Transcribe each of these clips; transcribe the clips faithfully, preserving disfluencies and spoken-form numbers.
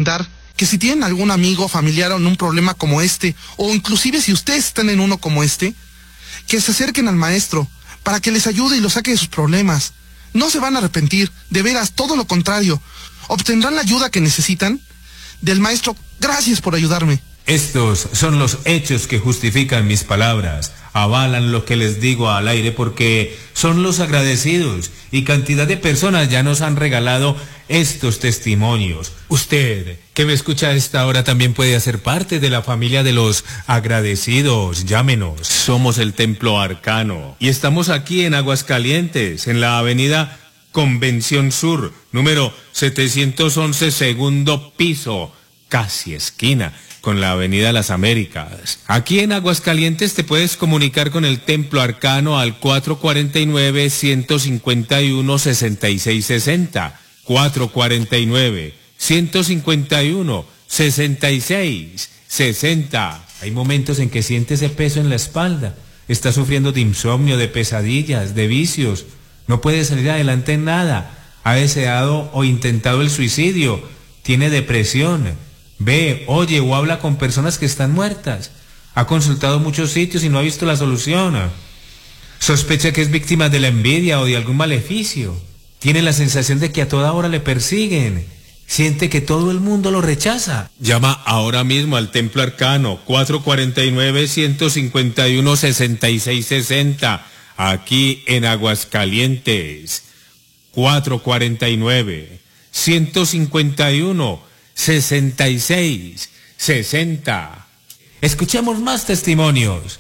recomendar que si tienen algún amigo, familiar en un problema como este, o inclusive si ustedes están en uno como este, que se acerquen al maestro para que les ayude y los saque de sus problemas. No se van a arrepentir, de veras, todo lo contrario. Obtendrán la ayuda que necesitan del maestro. Gracias por ayudarme. Estos son los hechos que justifican mis palabras, avalan lo que les digo al aire porque son los agradecidos y cantidad de personas ya nos han regalado estos testimonios. Usted, que me escucha a esta hora, también puede hacer parte de la familia de los agradecidos. Llámenos, somos el Templo Arcano y estamos aquí en Aguascalientes, en la avenida Convención Sur, número setecientos once, segundo piso, casi esquina con la avenida Las Américas. Aquí en Aguascalientes te puedes comunicar con el Templo Arcano al cuatro cuarenta y nueve, ciento cincuenta y uno, sesenta y seis sesenta. cuatro cuarenta y nueve, ciento cincuenta y uno, sesenta y seis sesenta. Hay momentos en que siente ese peso en la espalda. Está sufriendo de insomnio, de pesadillas, de vicios. No puede salir adelante en nada. Ha deseado o intentado el suicidio. Tiene depresión. Ve, oye o habla con personas que están muertas. Ha consultado muchos sitios y no ha visto la solución. Sospecha que es víctima de la envidia o de algún maleficio. Tiene la sensación de que a toda hora le persiguen. Siente que todo el mundo lo rechaza. Llama ahora mismo al Templo Arcano cuatro cuarenta y nueve, ciento cincuenta y uno, sesenta y seis sesenta. Aquí en Aguascalientes. cuatro cuarenta y nueve, ciento cincuenta y uno, sesenta y seis sesenta. Escuchemos más testimonios.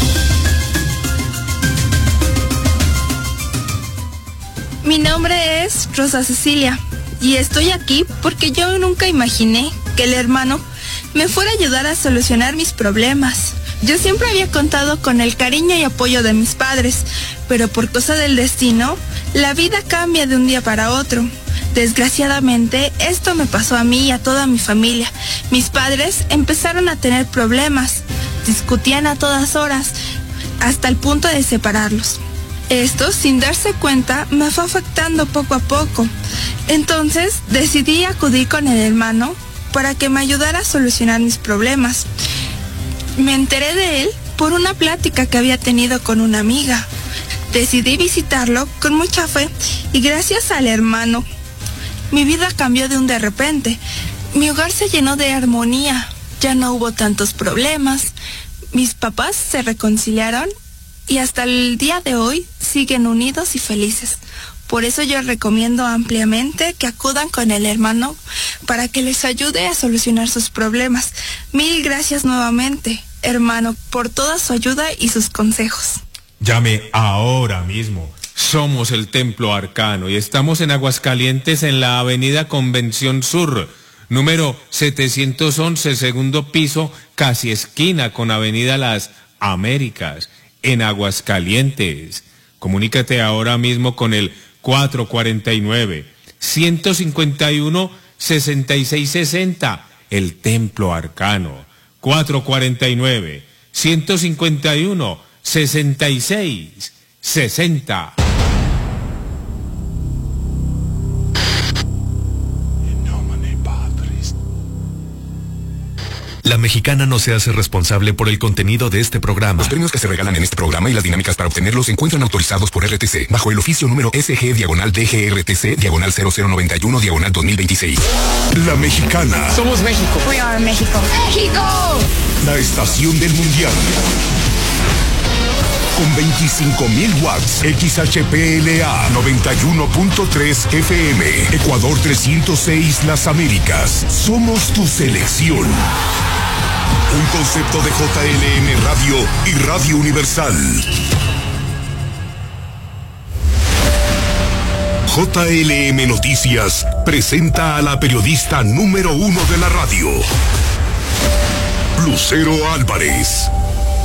Mi nombre es Rosa Cecilia y estoy aquí porque yo nunca imaginé que el hermano me fuera a ayudar a solucionar mis problemas. Yo siempre había contado con el cariño y apoyo de mis padres, pero por cosa del destino, la vida cambia de un día para otro. Desgraciadamente, esto me pasó a mí y a toda mi familia. Mis padres empezaron a tener problemas, discutían a todas horas, hasta el punto de separarlos. Esto, sin darse cuenta, me fue afectando poco a poco. Entonces, decidí acudir con el hermano para que me ayudara a solucionar mis problemas. Me enteré de él por una plática que había tenido con una amiga. Decidí visitarlo con mucha fe y gracias al hermano, mi vida cambió de un de repente. Mi hogar se llenó de armonía, ya no hubo tantos problemas. Mis papás se reconciliaron y hasta el día de hoy siguen unidos y felices. Por eso yo recomiendo ampliamente que acudan con el hermano para que les ayude a solucionar sus problemas. Mil gracias nuevamente, hermano, por toda su ayuda y sus consejos. Llame ahora mismo. Somos el Templo Arcano y estamos en Aguascalientes en la avenida Convención Sur, número setecientos once, segundo piso, casi esquina con avenida Las Américas, en Aguascalientes. Comunícate ahora mismo con el cuatro cuarenta y nueve, ciento cincuenta y uno, sesenta y seis sesenta, el Templo Arcano. cuatro cuarenta y nueve, ciento cincuenta y uno, sesenta y seis sesenta. La Mexicana no se hace responsable por el contenido de este programa. Los premios que se regalan en este programa y las dinámicas para obtenerlos se encuentran autorizados por R T C, bajo el oficio número S G diagonal D G R T C diagonal cero cero noventa y uno diagonal dos mil veintiséis. La Mexicana. Somos México. We are México. ¡México! La estación del mundial. Con veinticinco mil watts, X H P L A noventa y uno punto tres F M, Ecuador trescientos seis Las Américas. Somos tu selección. Un concepto de J L M Radio y Radio Universal. J L M Noticias presenta a la periodista número uno de la radio, Lucero Álvarez.